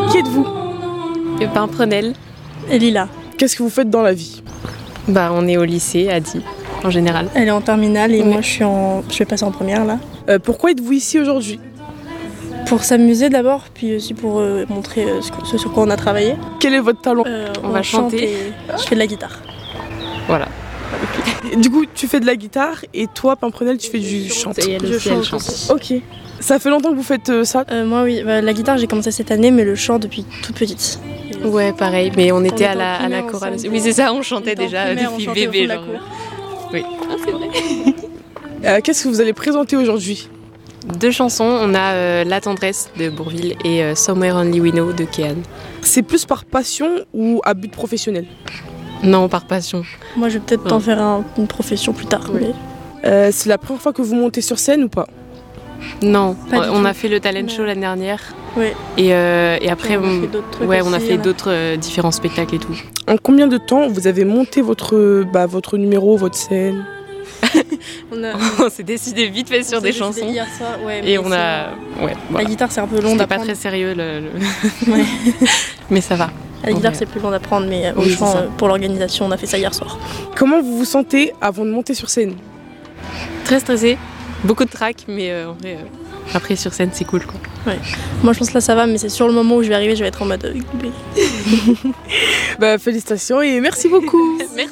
Qui êtes-vous? Prunelle. Et Lila. Qu'est-ce que vous faites dans la vie? On est au lycée à Die, en général. Elle est en terminale et moi je vais passer en première là. Pourquoi êtes-vous ici aujourd'hui? Pour s'amuser d'abord, puis aussi pour montrer ce sur quoi on a travaillé. Quel est votre talent? On va chanter. Et je fais de la guitare. Voilà. Du coup, tu fais de la guitare et toi, Pimprenelle, tu fais du chant. Et elle aussi, elle chante. Ok. Ça fait longtemps que vous faites ça? Moi oui, la guitare j'ai commencé cette année, mais le chant depuis toute petite. Ouais, pareil, mais on était à la primaire chorale. ensemble. Oui, c'est ça, on chantait On était en déjà primaire, depuis on chantait au bébé. fond de la Genre. cour. Oui. Ah, c'est vrai. Qu'est-ce que vous allez présenter aujourd'hui? 2 chansons, on a La tendresse de Bourvil et Somewhere Only We Know de Keane. C'est plus par passion ou à but professionnel? Non, par passion. Moi je vais peut-être en faire une profession plus tard. Oui. Mais... C'est la première fois que vous montez sur scène ou pas? Non, Pas du on tout. a fait le talent show l'année dernière. Ouais. Et après, On a fait d'autres trucs on a aussi, fait on a- d'autres différents spectacles et tout. En combien de temps vous avez monté votre numéro, votre scène? On a On s'est décidé vite fait sur des chansons. Hier soir, ouais, Et mais on a. Ouais, La voilà. guitare c'est un peu long C'était pas d'apprendre. très sérieux, Ouais. mais ça va. La guitare Ouais. c'est plus long d'apprendre, mais au Oui, chant, c'est ça. pour l'organisation on a fait ça hier soir. Comment vous vous sentez avant de monter sur scène? Très stressée, beaucoup de trac, mais en vrai, après sur scène c'est cool quoi. Moi je pense que là ça va, mais c'est sur le moment où je vais arriver, je vais être en mode... Félicitations et merci beaucoup. Merci.